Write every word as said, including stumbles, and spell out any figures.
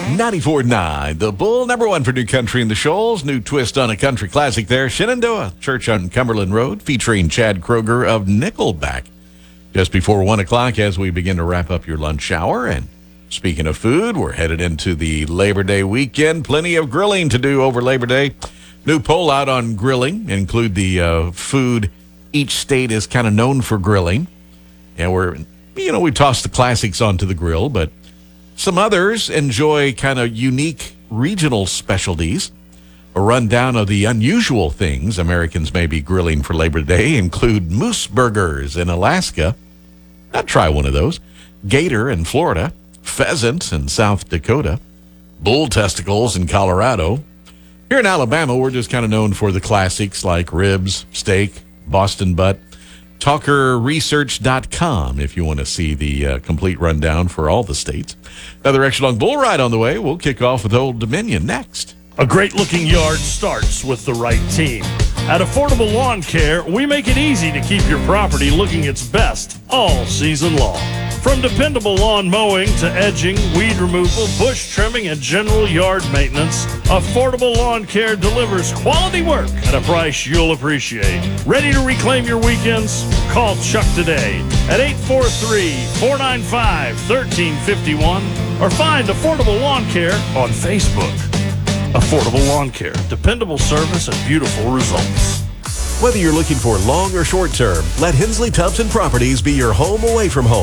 ninety-four point nine, The Bull, number one for New Country in the Shoals. New twist on a country classic there. Shenandoah Church on Cumberland Road, featuring Chad Kroger of Nickelback. Just before one o'clock as we begin to wrap up your lunch hour. And speaking of food, we're headed into the Labor Day weekend. Plenty of grilling to do over Labor Day. New poll out on grilling include the uh, food each state is kind of known for grilling. And we're, you know, we toss the classics onto the grill, but some others enjoy kind of unique regional specialties. A rundown of the unusual things Americans may be grilling for Labor Day include moose burgers in Alaska. I'd try one of those. Gator in Florida. Pheasant in South Dakota. Bull testicles in Colorado. Here in Alabama, we're just kind of known for the classics like ribs, steak, Boston butt. talker research dot com if you want to see the uh, complete rundown for all the states. Another extra long bull ride on the way. We'll kick off with Old Dominion next. A great-looking yard starts with the right team. At Affordable Lawn Care, we make it easy to keep your property looking its best all season long. From dependable lawn mowing to edging, weed removal, bush trimming, and general yard maintenance, Affordable Lawn Care delivers quality work at a price you'll appreciate. Ready to reclaim your weekends? Call Chuck today at eight four three, four nine five, one three five one or find Affordable Lawn Care on Facebook. Affordable Lawn Care, dependable service and beautiful results. Whether you're looking for long or short term, let Hensley Tubs and Properties be your home away from home.